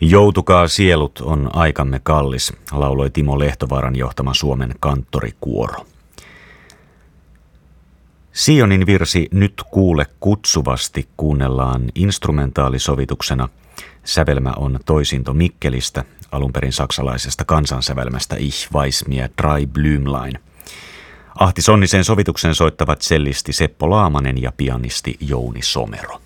Joutukaa sielut on aikamme kallis, lauloi Timo Lehtovaaran johtama Suomen kanttorikuoro. Sionin virsi Nyt kuule kutsuvasti kuunnellaan instrumentaalisovituksena. Sävelmä on toisinto Mikkelistä, alunperin saksalaisesta kansansävelmästä Ich weiß mir drei Blümlein. Ahti Sonnisen sovituksen soittavat cellisti Seppo Laamanen ja pianisti Jouni Somero.